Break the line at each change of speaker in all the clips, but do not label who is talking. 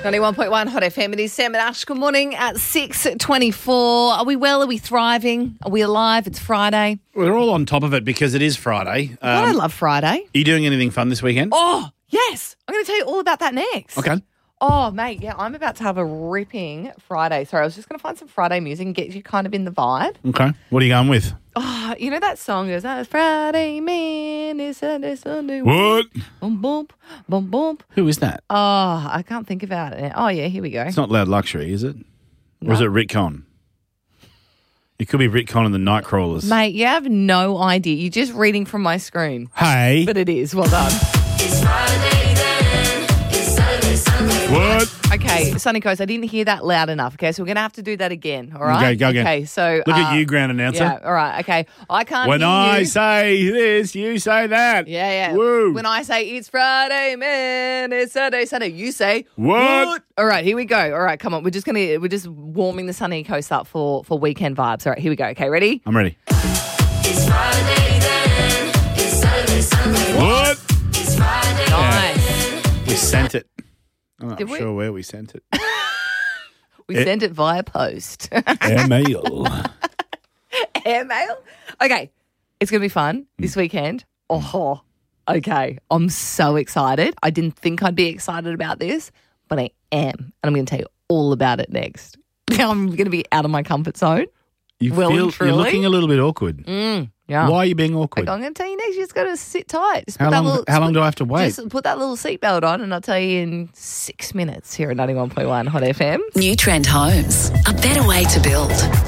91.1 Hot FM. It is Sam and Ash. Good morning at 6:24. Are we well? Are we thriving? Are we alive? It's Friday.
We're all on top of it because it is Friday.
I love Friday.
Are you doing anything fun this weekend?
Oh, yes. I'm going to tell you all about that next.
Okay.
Oh, mate, yeah, I'm about to have a ripping Friday. Sorry, I was just going to find some Friday music and get you kind of in the vibe.
Okay. What are you going with?
Oh, you know that song goes, Friday, man, it's Sunday.
What?
Boom, boom, boom, boom.
Who is that?
Oh, I can't think about it. Oh, yeah, here we go.
It's not Loud Luxury, is it? Or is it Rick Conn? It could be Rick Conn and the Nightcrawlers.
Mate, you have no idea. You're just reading from my screen.
Hey.
But it is. Well done.
It's Friday then, it's Saturday, Sunday.
What?
Okay, Sunny Coast, I didn't hear that loud enough, okay? So we're going to have to do that again, all right?
Okay, go again.
Okay, so...
Look at you, ground announcer.
Yeah, all right, okay. I can't
When
hear
I
you.
say this, you say that.
Yeah.
Woo.
When I say it's Friday, man, it's Saturday, Sunday, you say
What?
All right, here we go. All right, come on. We're just warming the Sunny Coast up for weekend vibes. All right, here we go. Okay, ready?
I'm ready.
It's Friday then, it's Saturday, Sunday.
What?
It's Friday
Nice.
We sent it. I'm not
Did we?
sure where we sent it.
We sent it via post.
Airmail.
Airmail? Okay, it's going to be fun this weekend. Oh, okay. I'm so excited. I didn't think I'd be excited about this, but I am. And I'm going to tell you all about it next. I'm going to be out of my comfort zone.
You
Well and
feel
truly.
you're looking a little bit awkward.
Yeah.
Why are you being awkward?
I'm going to tell you next. You just got to sit tight. Just
How
put that
long do I have to wait?
Just put that little seatbelt on, and I'll tell you in 6 minutes here at 91.1 Hot FM.
New Trend Homes, a better way to build.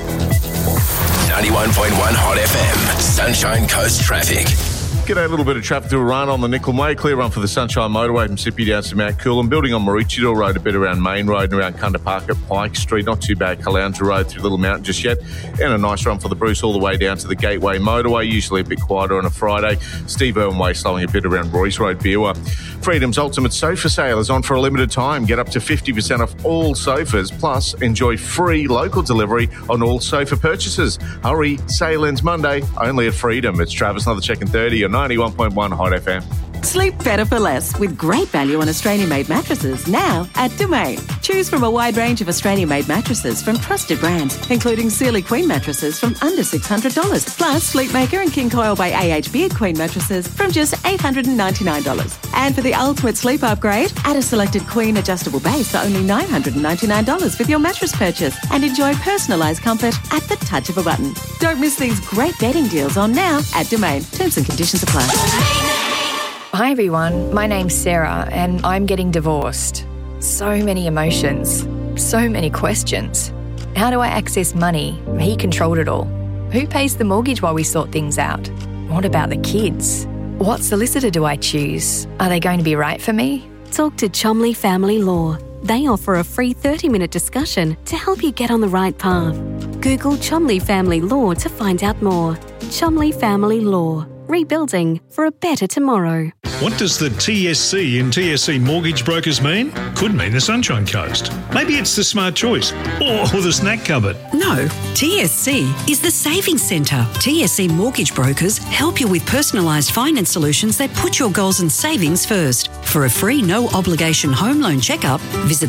91.1 Hot FM, Sunshine Coast traffic.
G'day, a little bit of traffic to Iran on the Nickel Way. Clear run for the Sunshine Motorway from Sippy down to Mount Coolum. Building on Maroochydore Road, a bit around Main Road and around Kunda Park at Pike Street. Not too bad. Caloundra Road through Little Mountain just yet. And a nice run for the Bruce all the way down to the Gateway Motorway. Usually a bit quieter on a Friday. Steve Irwin Way slowing a bit around Royce Road, Beerwah. Freedom's Ultimate Sofa Sale is on for a limited time. Get up to 50% off all sofas. Plus, enjoy free local delivery on all sofa purchases. Hurry, sale ends Monday, only at Freedom. It's Travis, another check in 30 on 91.1 Hot FM.
Sleep better for less with great value on Australian-made mattresses now at Domain. Choose from a wide range of Australian-made mattresses from trusted brands, including Sealy Queen mattresses from under $600. Plus, Sleepmaker and King Coil by AH Beard Queen mattresses from just $899. And for the ultimate sleep upgrade, add a selected Queen adjustable base for only $999 with your mattress purchase and enjoy personalised comfort at the touch of a button. Don't miss these great bedding deals on now at Domain. Terms and conditions apply.
Hi everyone, my name's Sarah and I'm getting divorced. So many emotions, so many questions. How do I access money? He controlled it all. Who pays the mortgage while we sort things out? What about the kids? What solicitor do I choose? Are they going to be right for me?
Talk to Chomley Family Law. They offer a free 30-minute discussion to help you get on the right path. Google Chomley Family Law to find out more. Chomley Family Law. Rebuilding for a better tomorrow.
What does the TSC in TSC Mortgage Brokers mean? Could mean the Sunshine Coast. Maybe it's the Smart Choice or the Snack Cupboard.
No, TSC is the Savings Centre. TSC Mortgage Brokers help you with personalised finance solutions that put your goals and savings first. For a free no-obligation home loan checkup, visit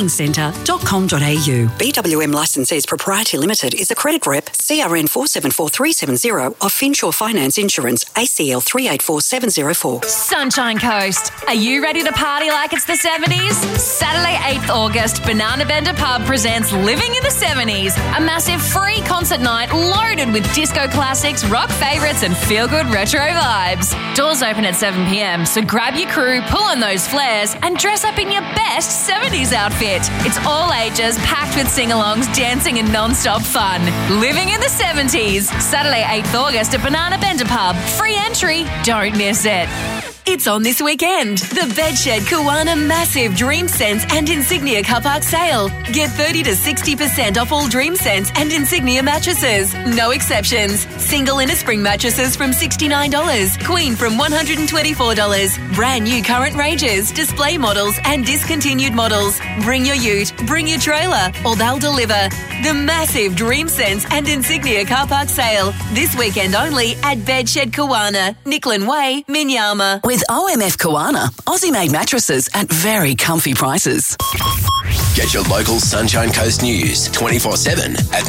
thesavingcentre.com.au. BWM Licensees Proprietary Limited is a credit rep, CRN 474370 of Finsure Finance Insurance, ACL 384704.
Sunshine Coast. Are you ready to party like it's the 70s? Saturday, 8th August, Banana Bender Pub presents Living in the 70s, a massive free concert night loaded with disco classics, rock favourites and feel-good retro vibes. Doors open at 7 p.m, so grab your crew, pull on those flares and dress up in your best 70s outfit. It's all ages, packed with sing-alongs, dancing and non-stop fun. Living in the 70s. Saturday, 8th August at Banana Bender Pub. Free entry. Don't miss it.
It's on this weekend. The Bedshed Kiwana Massive Dream Sense and Insignia Car Park Sale. Get 30 to 60% off all Dream Sense and Insignia mattresses. No exceptions. Single inner spring mattresses from $69. Queen from $124. Brand new current ranges, display models and discontinued models. Bring your ute, bring your trailer, or they'll deliver. The massive Dream Sense and Insignia Car Park Sale. This weekend only at Bedshed Kiwana, Nicklin Way, Minyama.
With With OMF Koana, Aussie-made mattresses at very comfy prices.
Get your local Sunshine Coast news 24/7 at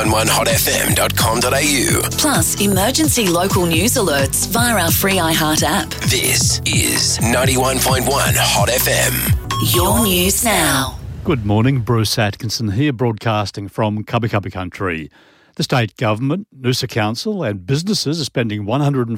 911hotfm.com.au.
Plus, emergency local news alerts via our free iHeart app.
This is 91.1 Hot FM.
Your news now.
Good morning, Bruce Atkinson here, broadcasting from Cubby Cubby Country. The state government, Noosa Council and businesses are spending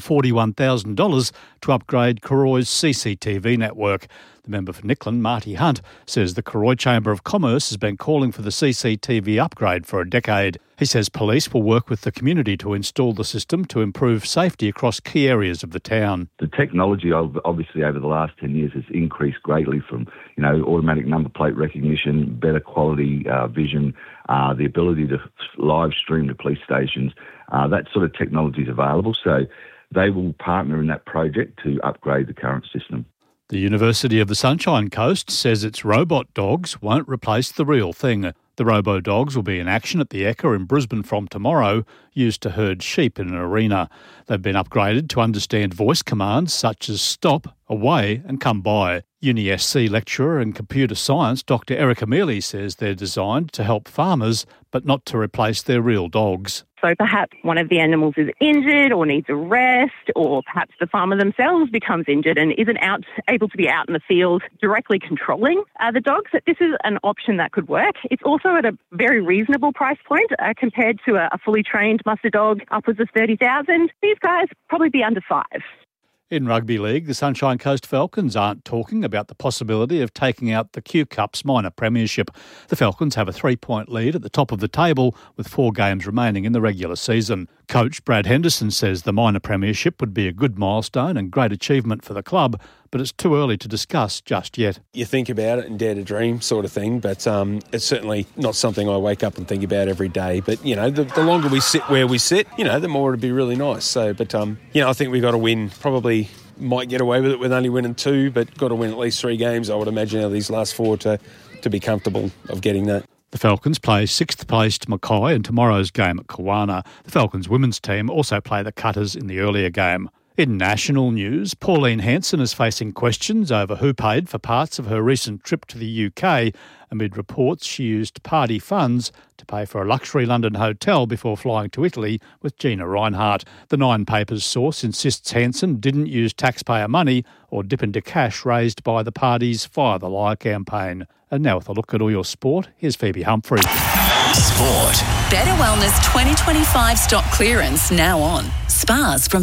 $141,000 to upgrade Koroy's CCTV network. The member for Nicklin, Marty Hunt, says the Koroy Chamber of Commerce has been calling for the CCTV upgrade for a decade. He says police will work with the community to install the system to improve safety across key areas of the town.
The technology obviously over the last 10 years has increased greatly from, automatic number plate recognition, better quality vision, the ability to live stream to police stations. That sort of technology is available, so they will partner in that project to upgrade the current system.
The University of the Sunshine Coast says its robot dogs won't replace the real thing. The robo-dogs will be in action at the Ekka in Brisbane from tomorrow, used to herd sheep in an arena. They've been upgraded to understand voice commands such as stop, away and come by. UniSC lecturer in computer science Dr Erica Mealy says they're designed to help farmers but not to replace their real dogs.
So perhaps one of the animals is injured or needs a rest, or perhaps the farmer themselves becomes injured and isn't able to be out in the field directly controlling the dogs. This is an option that could work. It's also at a very reasonable price point compared to a fully trained muster dog upwards of $30,000. These guys probably be under $5,000.
In rugby league, the Sunshine Coast Falcons aren't talking about the possibility of taking out the Q Cup's minor premiership. The Falcons have a 3-point lead at the top of the table with 4 games remaining in the regular season. Coach Brad Henderson says the minor premiership would be a good milestone and great achievement for the club, but it's too early to discuss just yet.
You think about it and dare to dream sort of thing, but it's certainly not something I wake up and think about every day. But, the longer we sit where we sit, the more it'd be really nice. So, but, I think we've got to win. Probably might get away with it with only winning 2, but got to win at least 3 games, I would imagine, out of these last 4 to be comfortable of getting that.
The Falcons play 6th placed Mackay in tomorrow's game at Kawana. The Falcons women's team also play the Cutters in the earlier game. In national news, Pauline Hanson is facing questions over who paid for parts of her recent trip to the UK amid reports she used party funds to pay for a luxury London hotel before flying to Italy with Gina Reinhardt. The Nine Papers source insists Hanson didn't use taxpayer money or dip into cash raised by the party's Fire the Liar campaign. And now with a look at all your sport, here's Phoebe Humphrey.
Sport.
Better Wellness 2025 stock clearance now on. Spas from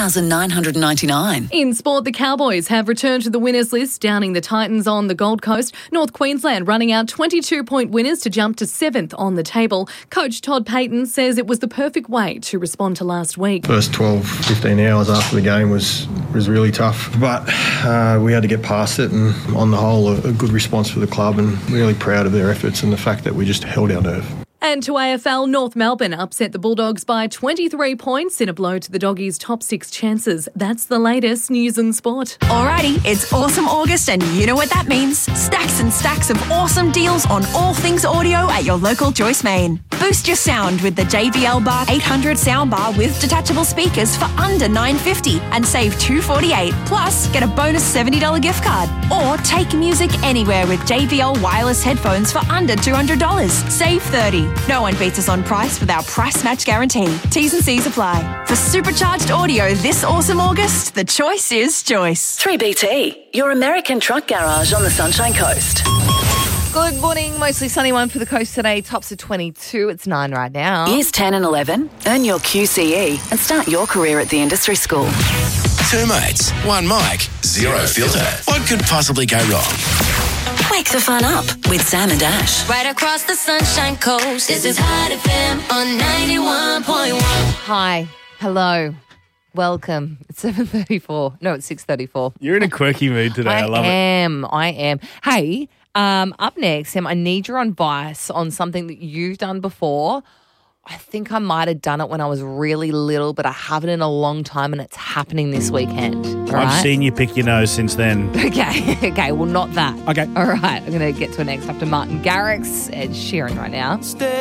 $4,999.
In sport, the Cowboys have returned to the winners list, downing the Titans on the Gold Coast. North Queensland running out 22-point winners to jump to 7th on the table. Coach Todd Payton says it was the perfect way to respond to last week.
First 12-15 hours after the game was really tough, but we had to get past it, and on the whole a good response for the club, and really proud of their efforts and the fact that we just held our nerve.
And to AFL, North Melbourne upset the Bulldogs by 23 points in a blow to the Doggies' top 6 chances. That's the latest news and sport.
Alrighty, it's awesome August and you know what that means. Stacks and stacks of awesome deals on all things audio at your local Joyce Main. Boost your sound with the JBL Bar 800 soundbar with detachable speakers for under $9.50 and save $248. Plus, get a bonus $70 gift card. Or take music anywhere with JBL wireless headphones for under $200. Save $30. No one beats us on price with our price match guarantee. T's and C's apply. For supercharged audio this awesome August, the choice is Joyce.
3BT, your American truck garage on the Sunshine Coast.
Good morning. Mostly sunny one for the coast today. Tops of 22. It's 9 right now.
Years 10 and 11, earn your QCE and start your career at the industry school.
2 mates, 1 mic, 0 filter. What could possibly go wrong?
Wake the fun up with Sam and Ash.
Right across the Sunshine Coast. This is Hot FM on 91.1.
Hi. Hello. Welcome. It's 7:34. No, it's 6:34.
You're in a quirky mood today. I love it.
I am. Hey, up next, Sam, I need your advice on something that you've done before. I think I might have done it when I was really little, but I haven't in a long time, and it's happening this weekend. All right?
I've seen you pick your nose since then.
Okay, well, not that.
Okay.
All right, I'm going to get to it next after Martin Garrix, Ed Sheeran right now.